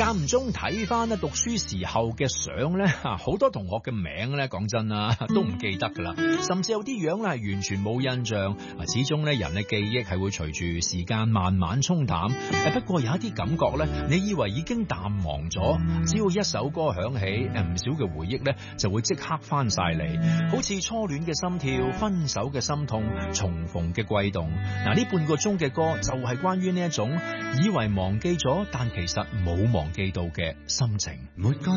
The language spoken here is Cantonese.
間唔中睇翻咧讀書時候嘅相咧，好多同學嘅名咧，講真啦，都唔記得噶啦，甚至有啲樣咧係完全冇印象。始終咧人嘅記憶係會隨住時間慢慢沖淡。不過有一啲感覺咧，你以為已經淡忘咗，只要一首歌響起，唔少嘅回憶咧就會即刻翻晒嚟，好似初戀嘅心跳、分手嘅心痛、重逢嘅悸動。嗱，呢半個鐘嘅歌就係關於呢一種以為忘記咗，但其實冇忘記到嘅心情。 沒個